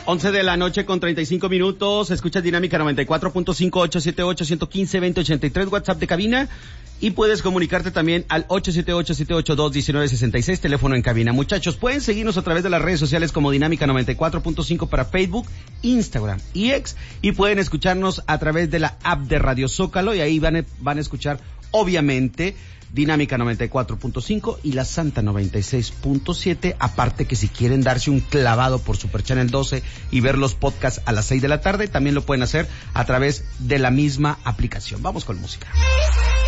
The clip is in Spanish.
11 de la noche con 35 minutos. Escuchas Dinámica 94.5, 878-115-2083, WhatsApp de cabina. Y puedes comunicarte también al 878-782-1966, teléfono en cabina. Muchachos, pueden seguirnos a través de las redes sociales como Dinámica 94.5 para Facebook, Instagram y X. Y pueden escucharnos a través de la app de Radio Zócalo. Y ahí van a escuchar, obviamente, Dinámica 94.5 y la Santa 96.7, aparte que si quieren darse un clavado por Super Channel 12 y ver los podcasts a las 6 de la tarde, también lo pueden hacer a través de la misma aplicación. Vamos con música.